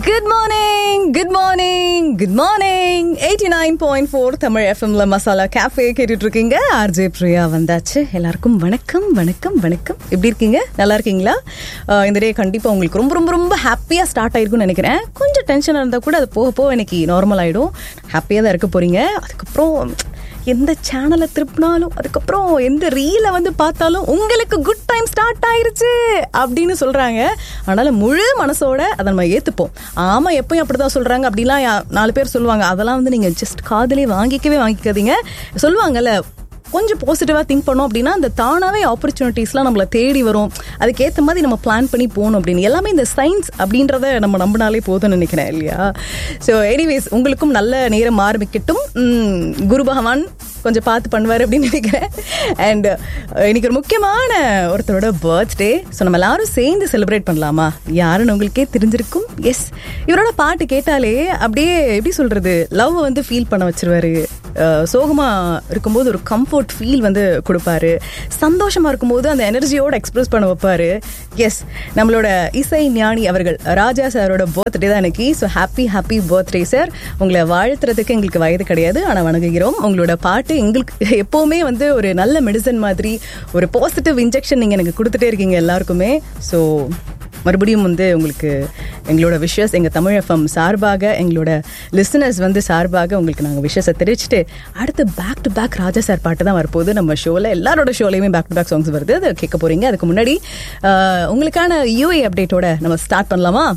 Good morning, good morning, good morning. 89.4 Tamil எஃப்எம்ல masala cafe கேட்டுட்டு இருக்கீங்க. ஆர்ஜே பிரியா வந்தாச்சு. எல்லாருக்கும் வணக்கம் வணக்கம் வணக்கம். எப்படி இருக்கீங்க? நல்லா இருக்கீங்களா? இந்த டே கண்டிப்பா உங்களுக்கு ரொம்ப ரொம்ப ரொம்ப ஹாப்பியா ஸ்டார்ட் ஆயிருக்கும்னு நினைக்கிறேன். கொஞ்சம் டென்ஷனா இருந்தா கூட அது போக போக எனக்கு நார்மல் ஆயிடும். ஹாப்பியா தான் இருக்க போறீங்க. அதுக்கப்புறம் எந்த சேனலை திருப்பினாலும், அதுக்கப்புறம் எந்த ரீலை வந்து பார்த்தாலும் உங்களுக்கு குட் டைம் ஸ்டார்ட் ஆயிருச்சு அப்படின்னு சொல்றாங்க. அதனால முழு மனசோட அதை நம்ம ஏத்துப்போம். ஆமா, எப்பயும் அப்படிதான் சொல்றாங்க அப்படிலாம் 4 பேர் சொல்லுவாங்க. அதெல்லாம் வந்து நீங்க ஜஸ்ட் காதலே வாங்கிக்காதீங்க. சொல்லுவாங்கல்ல, கொஞ்சம் பாசிட்டிவாக திங்க் பண்ணோம் அப்படின்னா அந்த தானாகவே ஆப்பர்ச்சுனிட்டிஸ்லாம் நம்மளை தேடி வரும். அதுக்கேற்ற மாதிரி நம்ம பிளான் பண்ணி போகணும் அப்படின்னு எல்லாமே இந்த சயின்ஸ் அப்படின்றத நம்ம நம்பினாலே போதும்னு நினைக்கிறேன் இல்லையா? ஸோ எனிவேஸ், உங்களுக்கும் நல்ல நேரம் ஆரம்பிக்கட்டும். குரு பகவான் கொஞ்சம் பார்த்து பண்ணுவார் அப்படின்னு நினைக்கிறேன். அண்ட் இன்னைக்கு ஒரு முக்கியமான ஒருத்தரோட பர்த்டே. ஸோ நம்ம எல்லாரும் சேர்ந்து செலிப்ரேட் பண்ணலாமா? யாருன்னு உங்களுக்கே தெரிஞ்சிருக்கும். எஸ், இவரோட பாட்டு கேட்டாலே அப்படியே எப்படி சொல்றது, லவ் வந்து ஃபீல் பண்ண வச்சிருவாரு. சோகமா இருக்கும்போது ஒரு கம்ஃபர்ட் ஃபீல் வந்து கொடுப்பாரு. சந்தோஷமா இருக்கும்போது அந்த எனர்ஜியோட எக்ஸ்பிரஸ் பண்ண வைப்பாரு. எஸ், நம்மளோட இசை ஞானி அவர்கள் ராஜா சாரோட பர்த்டே தான் இன்னைக்கு. So happy birthday sir. உங்களை வாழ்த்துறதுக்கு எங்களுக்கு வயது கிடையாது, ஆனால் வணங்குகிறோம். உங்களோட பாட்டு எங்களுக்கு எப்பவுமே வந்து ஒரு நல்ல மெடிசன் மாதிரி, ஒரு பாசிட்டிவ் இன்ஜெக்ஷன் நீங்க எனக்கு கொடுத்துட்டே இருக்கீங்க எல்லாருக்குமே. ஸோ மறுபடியும் வந்து உங்களுக்கு எங்களோட விஷஸ், எங்கள் தமிழ் எஃப்எம் சார்பாக, எங்களோட லிசனர்ஸ் வந்து சார்பாக உங்களுக்கு நாங்கள் விஷஸை தெரிவிச்சுட்டு, அடுத்து back to back Raja sir பாட்டு தான் வரப்போகுது நம்ம ஷோவில். எல்லாரோட ஷோலையுமே பேக் டு பேக் சாங்ஸ் வருது, அதை கேட்க போகிறீங்க. அதுக்கு முன்னாடி உங்களுக்கான UAE அப்டேட்டோட நம்ம ஸ்டார்ட் பண்ணலாமா?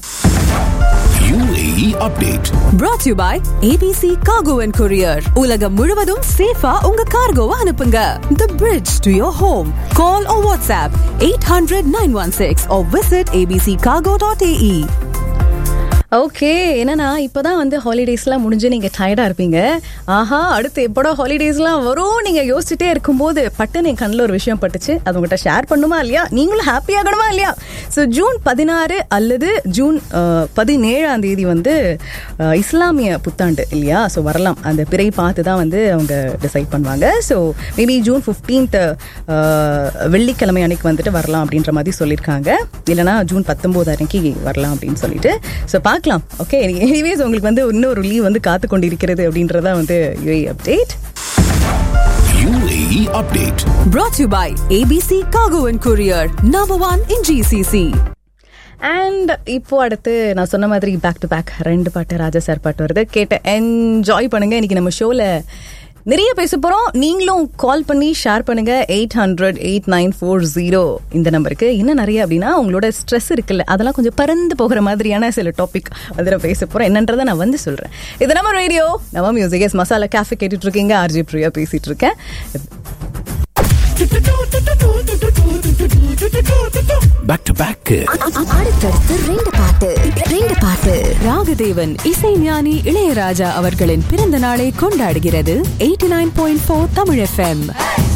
UAE update brought to you by ABC Cargo and Courier. உலகம் முழுவதும் சேஃபா உங்க கார்கோவை அனுப்புங்க. The bridge to your home. Call or WhatsApp 800-916 or visit abccargo.ae. Okay, என்னன்னா இப்போதான் வந்து ஹாலிடேஸ்லாம் முடிஞ்சு நீங்கள் டயர்டாக இருப்பீங்க. ஆஹா, அடுத்து எப்போட ஹாலிடேஸ்லாம் வரும் நீங்கள் யோசிச்சுட்டே இருக்கும்போது பட்டுன்னு என் கண்ணில் ஒரு விஷயம் பட்டுச்சு. அது உங்கள்கிட்ட ஷேர் பண்ணுமா இல்லையா? நீங்களும் ஹாப்பி ஆகணுமா இல்லையா? ஸோ ஜூன் 16 அல்லது ஜூன் 17 வந்து இஸ்லாமிய புத்தாண்டு இல்லையா? ஸோ வரலாம், அந்த பிறை பார்த்து தான் வந்து அவங்க டிசைட் பண்ணுவாங்க. ஸோ மேபி ஜூன் 15 வெள்ளிக்கிழமை அன்னைக்கு வந்துட்டு வரலாம் அப்படின்ற மாதிரி சொல்லியிருக்காங்க. இல்லைனா ஜூன் 19 அன்னைக்கு வரலாம் அப்படின்னு சொல்லிட்டு. ஸோ பார்க்கலாம். ஓகே, எனிவேஸ் உங்களுக்கு வந்து இன்னொரு லீவ் வந்து காத்து கொண்டிருக்கிறது அப்படின்றதா வந்து UAE update. UAE update brought to you by ABC Cargo and Courier, number 1 in GCC. And இப்போ அடுத்து நான் சொன்ன மாதிரி பேக் டு பேக் 2 பாட்டு ராஜா சார் பாட்டு வருது. கேட்டு என்ஜாய் பண்ணுங்க. இன்னைக்கு நம்ம ஷோல நிறைய பேச போறோம். நீங்களும் கால் பண்ணி ஷேர் பண்ணுங்க. 800-8940 இந்த நம்பருக்கு. இன்னும் நிறைய அப்படின்னா உங்களோட ஸ்ட்ரெஸ் இருக்குல்ல, அதெல்லாம் கொஞ்சம் பறந்து போகிற மாதிரியான சில டாபிக் அதில் பேச போறேன். என்னன்றதை நான் வந்து சொல்றேன். இது நம்ம ரேடியோ, நம்ம மியூசிக். எஸ், மசாலா கேஃபே கேட்டுட்டு இருக்கீங்க. ஆர்ஜே பிரியா பேசிட்டு இருக்கேன். back to back அடுத்தடுத்து 2 பாட்டு. ராகதேவன் இசை ஞானி இளையராஜா அவர்களின் பிறந்த நாளை கொண்டாடுகிறது 89.4 தமிழ் FM.